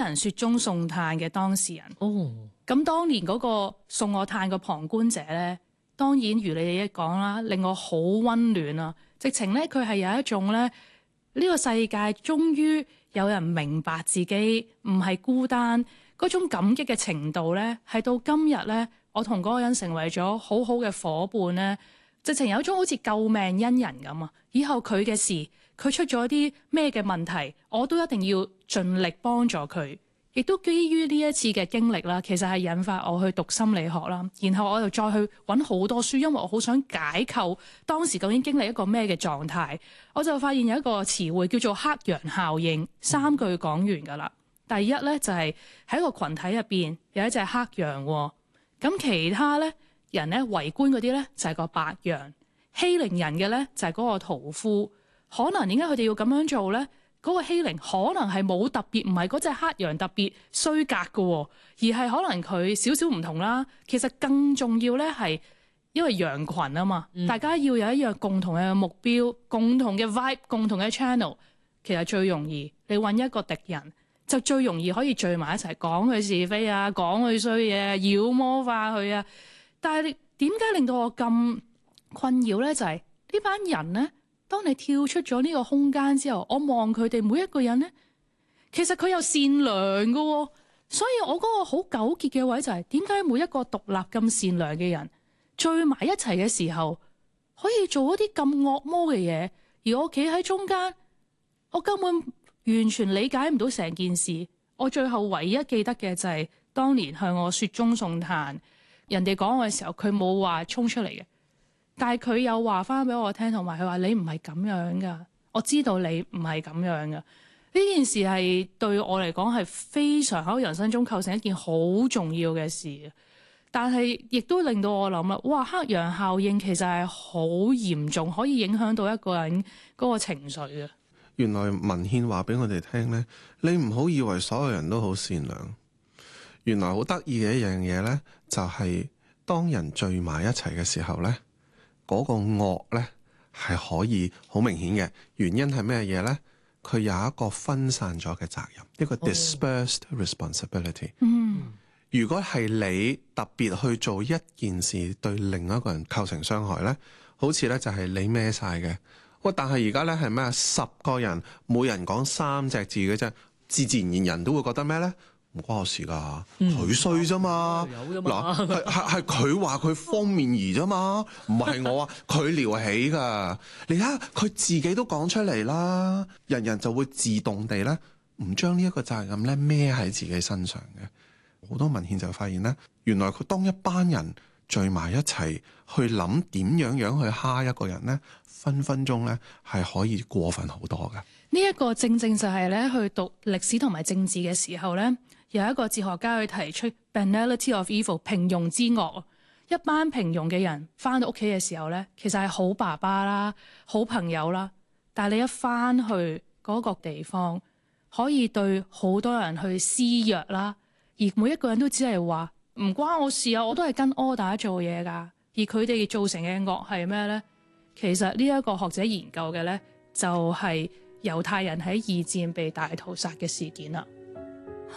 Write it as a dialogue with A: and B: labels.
A: 人雪中送炭嘅當事人。
B: 哦，
A: 咁當年嗰個送我炭嘅旁觀者咧，當然如你哋一講啦，令我好溫暖啊！直情咧，佢係有一種咧，呢個世界終於有人明白自己唔係孤單，嗰種感激嘅程度咧，係到今日咧，我同嗰個人成為咗好好嘅夥伴咧，直情有一種好似救命恩人咁啊！以後佢嘅事，佢出咗啲咩嘅問題，我都一定要盡力幫助佢。亦都基於呢一次嘅經歷啦，其實係引發我去讀心理學啦，然後我又再去揾好多書，因為我好想解構當時究竟經歷一個咩嘅狀態。我就發現有一個詞彙叫做黑羊效應，三句講完㗎啦。第一咧就係喺一個群體入邊有一隻黑羊，咁其他咧人咧圍觀嗰啲咧就係個白羊，欺凌人嘅咧就係嗰個屠夫。可能點解佢哋要咁樣做咧？嗰個欺凌可能係冇特別，唔係嗰隻黑羊特別衰格嘅，而係可能佢少少唔同啦。其實更重要咧係因為羊群啊嘛，大家要有一樣共同嘅目標、共同嘅 vibe、共同嘅 channel。其實最容易你揾一個敵人，就最容易可以聚埋一齊講佢是非啊，講佢衰嘢，妖魔化佢啊。但係你點解令到我咁困擾咧？就係呢班人咧。當你跳出咗呢個空間之後，我望佢哋每一個人咧，其實佢又善良㗎喎，所以我嗰個好糾結嘅位就係點解每一個獨立咁善良嘅人聚埋一齊嘅時候，可以做一啲咁惡魔嘅嘢，而我企喺中間，我根本完全理解唔到成件事。我最後唯一記得嘅就係當年向我雪中送炭，人哋講我嘅時候，佢冇話衝出嚟嘅。但係佢有話翻俾我聽，同埋佢話你唔係咁樣噶，我知道你唔係咁樣噶。呢件事係對我嚟講係非常喺人生中構成一件好重要嘅事。但係亦都令到我諗啦，哇！黑羊效應其實係好嚴重，可以影響到一個人嗰個情緒嘅。
C: 原來文獻話俾我哋聽咧，你唔好以為所有人都好善良。原來好得意嘅一樣嘢咧，就係當人聚埋一齊嘅時候咧。嗰個惡咧係可以好明顯嘅，原因係咩嘢咧？佢有一個分散咗嘅責任，一個 dispersed responsibility。如果係你特別去做一件事對另一個人構成傷害咧，好似咧就係你孭晒嘅。喂，但係而家咧係咩啊？10個人每人講3隻字嘅啫，自自然然人都會覺得咩咧？唔關我事㗎，佢衰啫嘛。嗱，係佢話佢方面儀啫嘛，唔係我啊，佢撩起㗎。你睇下佢自己都講出嚟啦，人人就會自動地咧唔將呢一個責任咧孭喺自己身上嘅。好多文獻就發現咧，原來佢當一班人聚埋一齊去諗點樣去蝦一個人咧，分分鐘咧係可以過分好多嘅。
A: 呢一個正正就係咧去讀歷史同埋政治嘅時候咧。有一個哲學家去提出 banality of evil 平庸之惡，一班平庸嘅人翻到屋企嘅時候咧，其實係好爸爸啦、好朋友啦，但係你一翻去嗰個地方，可以對好多人去施虐啦，而每一個人都只係話唔關我事啊，我都係跟 order 做嘢㗎，而佢哋造成嘅惡係咩咧？其實呢一個學者研究嘅咧，就係猶太人喺二戰被大屠殺嘅事件啦。